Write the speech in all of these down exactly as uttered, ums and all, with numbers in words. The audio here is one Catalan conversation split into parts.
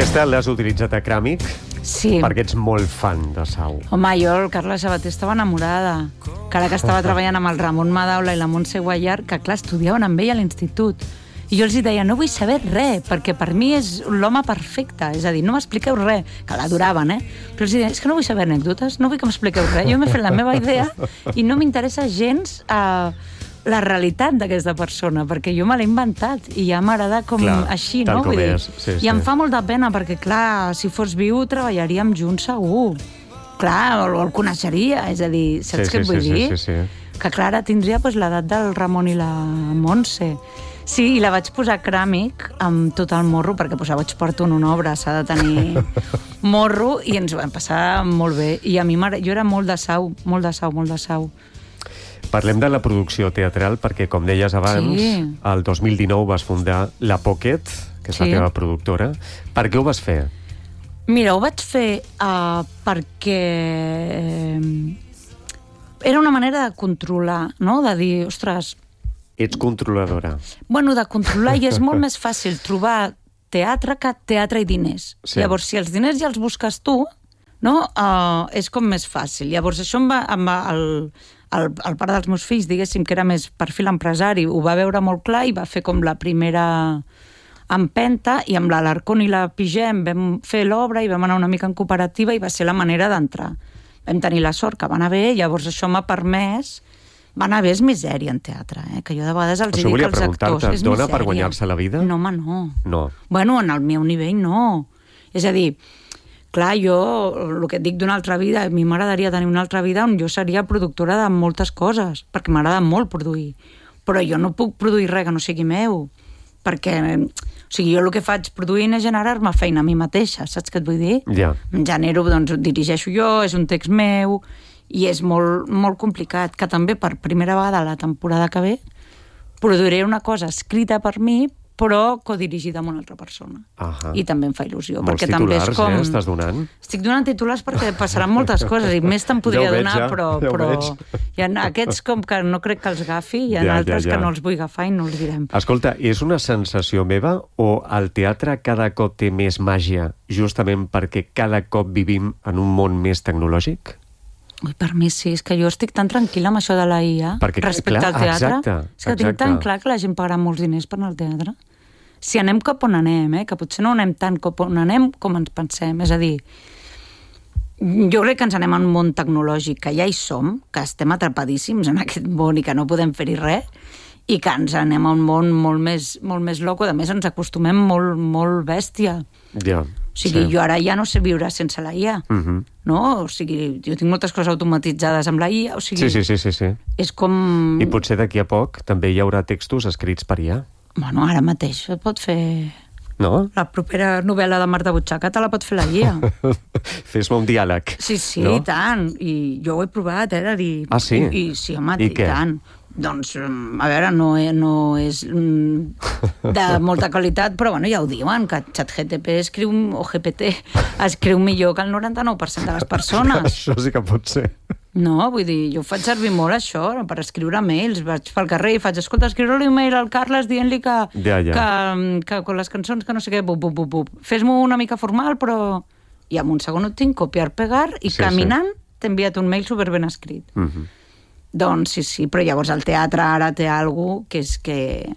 Aquesta l'has utilitzat a Cràmic? Sí. Perquè ets molt fan de Sau. Home, jo, el Carla Sabater, estava enamorada. Que ara que estava treballant amb el Ramon Madaula i la Montse Guallar, que clar, estudiaven amb ell a l'institut. I jo els deia, no vull saber res, perquè per mi és l'home perfecte. És a dir, no m'expliqueu res, que l'adoraven, eh? Però els deia, és que no vull saber anècdotes, no vull que m'expliqueu res. Jo m'he fet la meva idea i no m'interessa gens eh, la realitat d'aquesta persona, perquè jo me l'he inventat i ja m'agrada com clar, així, tal no? com Vull dir, és. Sí, I sí. em fa molta pena, perquè clar, si fos viu treballaríem junts segur. Clar, o el coneixeria, és a dir, saps Sí, què sí, et vull sí, dir? sí, sí, sí. Que clar, ara tindria pues, l'edat del Ramon i la Montse. Sí, i la vaig posar Cràmic amb tot el morro, perquè pues, vaig portar en una obra, s'ha de tenir morro, i ens ho vam passar molt bé. I a mi jo era molt de Sau, molt de Sau, molt de Sau. Parlem de la producció teatral, perquè, com deies abans, Sí. el dos mil dinou vas fundar La Pocket, que és Sí. la teva productora. Per què ho vas fer? Mira, ho vaig fer uh, perquè eh, era una manera de controlar, no? De dir, ostres, Ets controladora. bueno, de controlar, i és molt més fàcil trobar teatre que teatre i diners. Sí. Llavors, si els diners ja els busques tu, no? Uh, és com més fàcil. Llavors, això em va, em va el, el, el pare dels meus fills, diguéssim, que era més perfil empresari, ho va veure molt clar i va fer com la primera empenta, i amb l'Alarcón i la Pigem vam fer l'obra i vam anar una mica en cooperativa i va ser la manera d'entrar. Vam tenir la sort que va anar bé, llavors això m'ha permès. Va anar bé, és misèria en teatre, eh? Que jo de vegades els Això dic volia als actors, preguntar-te, és dona misèria. per guanyar-se la vida? No, home, no. No. Bueno, en el meu nivell no. És a dir, clar, jo, el que et dic d'una altra vida, a mi m'agradaria tenir una altra vida on jo seria productora de moltes coses, perquè m'agrada molt produir. Però jo no puc produir res que no sigui meu, perquè, o sigui, jo el que faig produint és generar-me feina a mi mateixa, saps què et vull dir? Ja. Em genero, doncs, dirigeixo jo, és un text meu, i és molt, molt complicat, que també per primera vegada la temporada que ve produiré una cosa escrita per mi, però codirigida amb una altra persona. Ahà. I també em fa il·lusió. Molts perquè també és titulars, com... eh, estàs donant? Estic donant titulars perquè passaran moltes coses, i més te'n podria Ja ho veig, donar, ja. però, Ja ho però veig. hi ha aquests com que no crec que els agafi, hi ha Ja, ja, altres ja. que no els vull agafar i no els direm. Escolta, és una sensació meva o el teatre cada cop té més màgia justament perquè cada cop vivim en un món més tecnològic? Ui, per mi sí, és que jo estic tan tranquil·la amb això de la I A Perquè, respecte clar, al teatre. exacte, és que tinc exacte. tan clar que la gent pagarà molts diners per anar al teatre. Si anem cap on anem, eh, que potser no anem tant cap on anem com ens pensem. És a dir, jo crec que ens anem a un món tecnològic, que ja hi som, que estem atrapadíssims en aquest món i que no podem fer-hi res, i que ens anem a un món molt més, molt més loco. A més, ens acostumem molt, molt bèstia. Ja. O sigui, sí. jo ara ja no sé viure sense la I A, Uh -huh. no? O sigui, jo tinc moltes coses automatitzades amb la I A, o sigui... Sí, sí, sí, sí, sí. És com... I potser d'aquí a poc també hi haurà textos escrits per I A. Bueno, ara mateix et pot fer... No? La propera novel·la de Marta Butxaca te la pot fer la I A. Fes-me un diàleg. Sí, sí, no? i tant. I jo ho he provat, eh, de dir... Ah, sí? I, i sí, home, I i, què? tant. Doncs, a veure, no, no és mm, de molta qualitat, però bueno, ja ho diuen, que ChatGPT escriu, o G P T escriu millor que el noranta-nou per cent de les persones. Això sí que pot ser. No, vull dir, jo faig servir molt això per escriure mails. Vaig pel carrer i faig, escolta, escriure-li un mail al Carles dient-li que, Ja, ja. que, que con les cançons que no sé què, bup, bup, bup, bup. Fes-m'ho una mica formal, però... I en un segon ho tinc, copiar, pegar, i Sí, caminant t'he enviat un mail superben escrit. Uh -huh. Doncs sí, sí, però llavors el teatre ara té alguna que és que...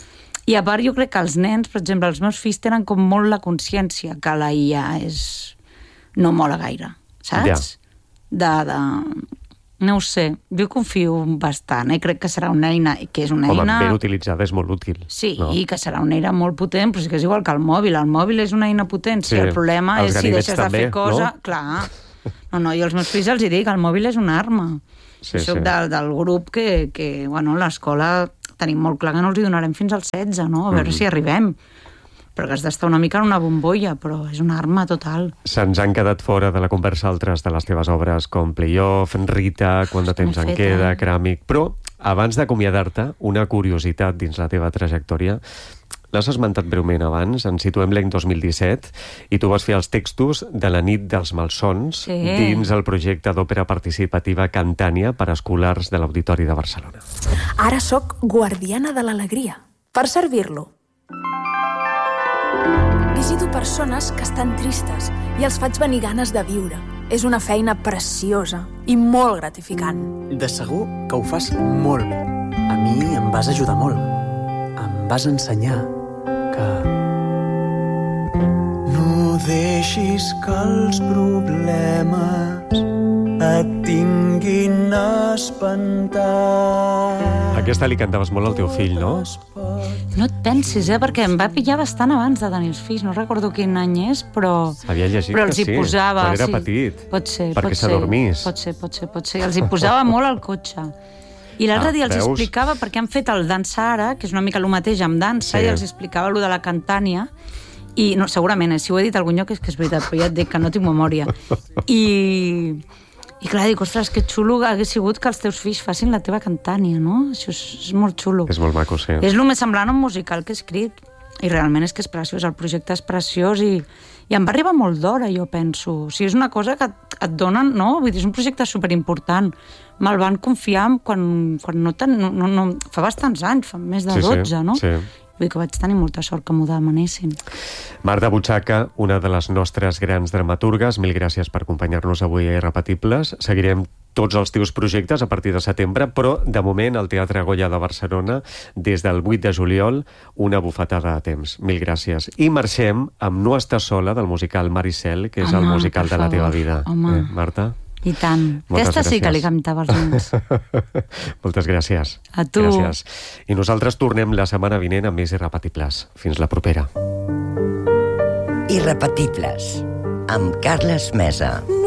I a part jo crec que els nens, per exemple, els meus fills tenen com molt la consciència que la I A és... no mola gaire, saps? Ja. De, de... No ho sé, jo confio bastant, eh? Crec que serà una eina, que és una Home, eina... ben utilitzada és molt útil. Sí, no? i que serà una eina molt potent, però sí que és igual que el mòbil. El mòbil és una eina potent, sí, Sí, el problema els és si ganivets deixes de també, fer cosa... no? Clar. No, no, jo als meus fills els hi dic, el mòbil és una arma. Sí, Jo soc sí. del, del grup que, que bueno, l'escola tenim molt clar que no els hi donarem fins als setze, no? A veure Mm. si arribem. Però que has d'estar una mica en una bombolla, però és una arma total. Se'ns han quedat fora de la conversa altres de les teves obres com Playoff, Rita, Quant de temps en fet, queda, eh? Cràmic... Però, abans d'acomiadar-te, una curiositat dins la teva trajectòria. L'has esmentat breument abans, ens situem l'any dos mil disset, i tu vas fer els textos de La nit dels malsons Sí. dins el projecte d'òpera participativa Cantània per a escolars de l'Auditori de Barcelona. Ara sóc guardiana de l'alegria, per servir-lo. visito persones que estan tristes i els faig venir ganes de viure. És una feina preciosa i molt gratificant. De segur que ho fas molt bé. A mi em vas ajudar molt. Em vas ensenyar que... No deixis que els problemes et tinguin espantat. Aquesta li cantaves molt al teu fill, no? No et pensis, eh? Perquè em va pillar bastant abans de tenir els fills. No recordo quin any és, però... Havia llegit però que els hi sí, posava, quan era sí. petit. Pot ser, perquè pot ser. s'adormís. Pot ser, pot ser, pot ser. Els hi posava molt al cotxe. I l'altre Ah, dia els veus? explicava, perquè han fet el Dansa Ara, que és una mica el mateix amb dansa, Sí. i els explicava allò de la cantània, i no, segurament, eh, si ho he dit a algun lloc és que és veritat, però ja et dic que no tinc memòria. I... I clar, dic, ostres, que xulo hagués sigut que els teus fills facin la teva cantània, no? Això és, és molt xulo. És molt maco, sí. És el més semblant a un musical que he escrit. I realment és que és preciós, el projecte és preciós i, i em va arribar molt d'hora, jo penso. O sigui, és una cosa que et, et donen, no? Vull dir, és un projecte superimportant. Me'l van confiar quan, quan no, ten, no, no, no... Fa bastants anys, fa més de dotze, sí, no? Sí. Vull dir que vaig tenir molta sort que m'ho demanessin. Marta Butxaca, una de les nostres grans dramaturgues, mil gràcies per acompanyar-nos avui a Irrepetibles. Seguirem tots els teus projectes a partir de setembre, però de moment al Teatre Goya de Barcelona, des del vuit de juliol, una bufetada de temps. Mil gràcies. I marxem amb No estàs sola, del musical Maricel, que és Home, el musical per de la teva favor. vida. Home. Eh, Marta? I tant. Moltes Aquesta sí que gràcies. li cantava als nens. Moltes gràcies. A tu. Gràcies. I nosaltres tornem la setmana vinent amb més Irrepetibles. Fins la propera. Irrepetibles, amb Carles Mesa.